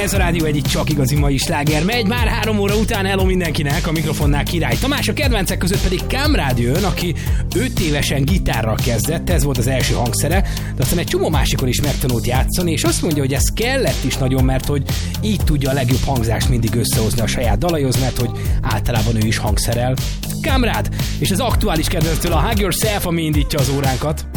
Ez a rádió egyik csak igazi mai sláger megy. Már 3 óra után hello mindenkinek, a mikrofonnál Király Tamás, a kedvencek között pedig Kamrád jön, aki 5 évesen gitárral kezdett, ez volt az első hangszere, de aztán egy csomó másikon is megtanult játszani, és azt mondja, hogy ez kellett is nagyon, mert hogy így tudja a legjobb hangzást mindig összehozni a saját dalaihoz, mert hogy általában ő is hangszerel. Kamrád, és az aktuális kedvenctől a Hug Yourself, ami indítja az óránkat.